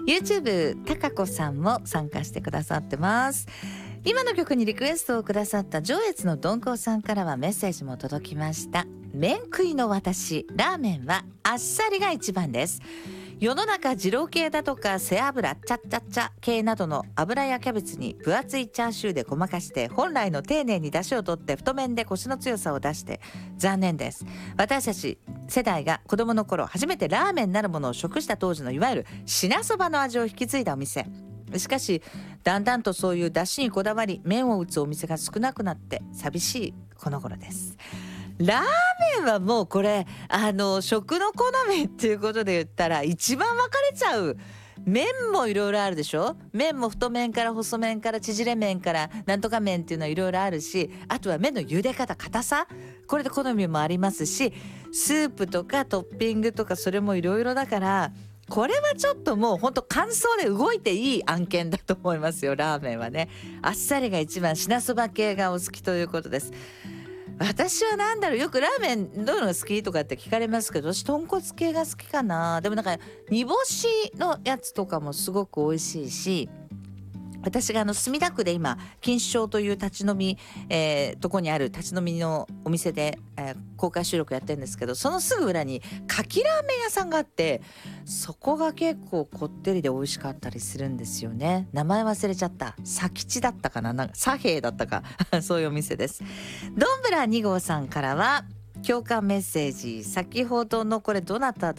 YouTube たかこさんも参加してくださってます。今の曲にリクエストをくださった上越のどんこうさんからはメッセージも届きました。麺食いの私、ラーメンはあっさりが一番です。世の中二郎系だとか背脂チャッチャッチャ系などの油やキャベツに分厚いチャーシューでごまかして本来の丁寧に出汁を取って太麺でコシの強さを出して残念です。私たち世代が子供の頃初めてラーメンなるものを食した当時のいわゆる品そばの味を引き継いだお店。しかしだんだんとそういう出汁にこだわり麺を打つお店が少なくなって寂しいこの頃です。ラーメンはもうこれ食の好みっていうことで言ったら一番分かれちゃう。麺もいろいろあるでしょ。麺も太麺から細麺から縮れ麺からなんとか麺っていうのはいろいろあるし、あとは麺の茹で方硬さ、これで好みもありますし、スープとかトッピングとかそれもいろいろだから、これはちょっともうほんと乾燥で動いていい案件だと思いますよ。ラーメンはね、あっさりが一番、品そば系がお好きということです。私はよくラーメンどういうのが好きとかって聞かれますけど、私豚骨系が好きかな。でも煮干しのやつとかもすごく美味しいし、私が墨田区で今錦糸町という立ち飲み、とこにある立ち飲みのお店で、公開収録やってるんですけど、そのすぐ裏にかきラーメン屋さんがあって、そこが結構こってりで美味しかったりするんですよね。名前忘れちゃった。佐吉だったかな、佐平だったかそういうお店です。どんぶら2号さんからは共感メッセージ。先ほどのこれどなた